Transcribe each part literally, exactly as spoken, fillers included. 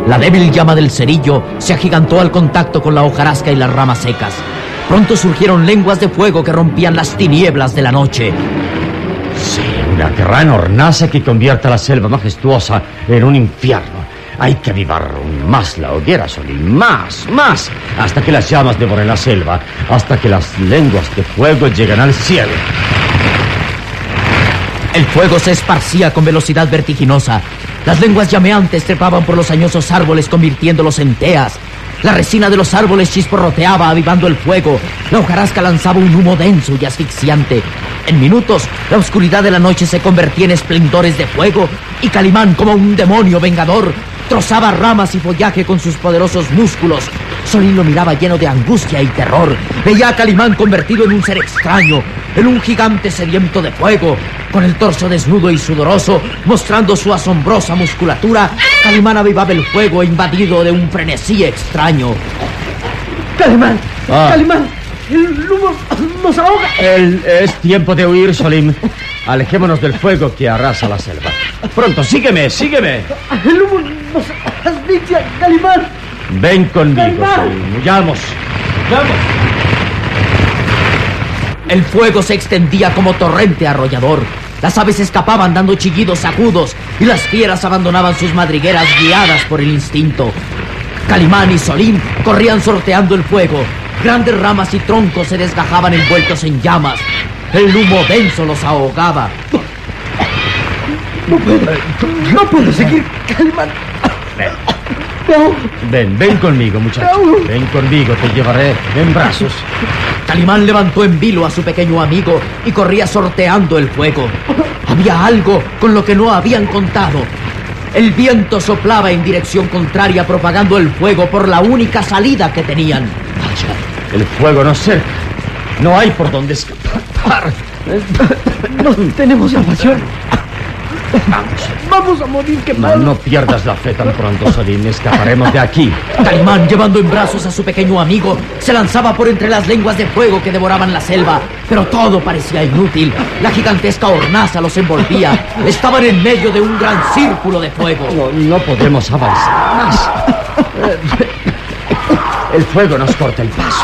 La débil llama del cerillo se agigantó al contacto con la hojarasca y las ramas secas. Pronto surgieron lenguas de fuego que rompían las tinieblas de la noche. Sí, una gran hornaza que convierte a la selva majestuosa en un infierno. Hay que avivar más la hoguera, Solín, más, más, hasta que las llamas devoren la selva, hasta que las lenguas de fuego lleguen al cielo. El fuego se esparcía con velocidad vertiginosa. Las lenguas llameantes trepaban por los añosos árboles, convirtiéndolos en teas. La resina de los árboles chisporroteaba, avivando el fuego. La hojarasca lanzaba un humo denso y asfixiante. En minutos, la oscuridad de la noche se convertía en esplendores de fuego, y Calimán, como un demonio vengador, trozaba ramas y follaje con sus poderosos músculos. Solín lo miraba lleno de angustia y terror. Veía a Calimán convertido en un ser extraño, en un gigante sediento de fuego. Con el torso desnudo y sudoroso, mostrando su asombrosa musculatura, Calimán avivaba el fuego invadido de un frenesí extraño. ¡Calimán! Ah. ¡Calimán! ¡El humo nos ahoga! El, es tiempo de huir, Solín. Alejémonos del fuego que arrasa la selva. Pronto, sígueme, sígueme. ¡El humo nos asfixia, Calimán! Ven conmigo, ¡Calimán! Solín. Huyamos. ¡Vamos! El fuego se extendía como torrente arrollador. Las aves escapaban dando chillidos agudos y las fieras abandonaban sus madrigueras guiadas por el instinto. Calimán y Solín corrían sorteando el fuego. Grandes ramas y troncos se desgajaban envueltos en llamas. El humo denso los ahogaba. No puedo, no puedo seguir, Calimán. Ven. No. Ven, ven conmigo, muchacho. No. Ven conmigo, te llevaré en brazos. Calimán levantó en vilo a su pequeño amigo y corría sorteando el fuego. Había algo con lo que no habían contado. El viento soplaba en dirección contraria, propagando el fuego por la única salida que tenían. Vaya, el fuego nos cerca. No hay por dónde escapar. No tenemos salvación. Vamos. Vamos a morir No, quemados. no pierdas la fe tan pronto, Solín. Escaparemos de aquí. Calimán, llevando en brazos a su pequeño amigo, se lanzaba por entre las lenguas de fuego que devoraban la selva. Pero todo parecía inútil. La gigantesca hornaza los envolvía. Estaban en medio de un gran círculo de fuego. No, no podemos avanzar más. El fuego nos corta el paso.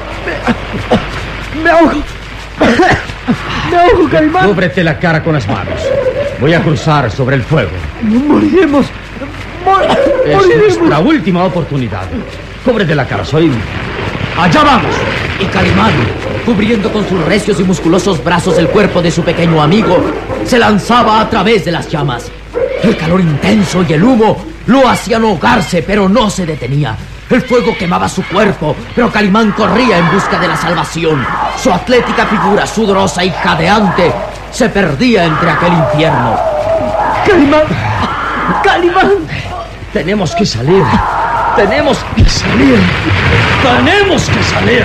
Me ahogo. Me ahogo, Calimán. Cúbrete la cara con las manos. Voy a cruzar sobre el fuego. Moriremos. Mor Es moriremos. nuestra última oportunidad. Cúbrete la cara, Solín. ¡Allá vamos! Y Calimán, cubriendo con sus recios y musculosos brazos el cuerpo de su pequeño amigo, se lanzaba a través de las llamas. El calor intenso y el humo lo hacían ahogarse, pero no se detenía. El fuego quemaba su cuerpo, pero Calimán corría en busca de la salvación. Su atlética figura, sudorosa y jadeante, se perdía entre aquel infierno. Calimán. Calimán. Tenemos que salir. Tenemos que salir. Tenemos que salir.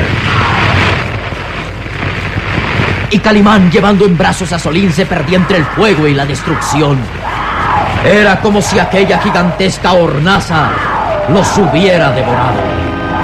Y Calimán, llevando en brazos a Solín, se perdía entre el fuego y la destrucción. Era como si aquella gigantesca hornaza los hubiera devorado.